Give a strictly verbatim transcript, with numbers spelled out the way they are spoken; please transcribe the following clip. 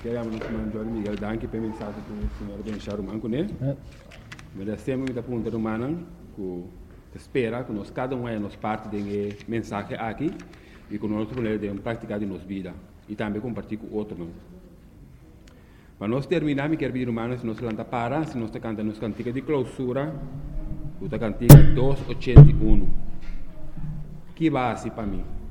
Queremos nos mandar Miguel Danke para mensagem com o senhor Benchar Manco, né? Mas sempre muita pergunta humana que espera que nós cada um é nos parte de mensagem aqui e que nós podemos praticar em nossa vida e também compartilhar com outros. Para nós terminar, me quero pedir humanos, se nós lanta para, se nós cantamos nos cantiga de clausura, o cantiga duzentos e oitenta e um. Que base para mim?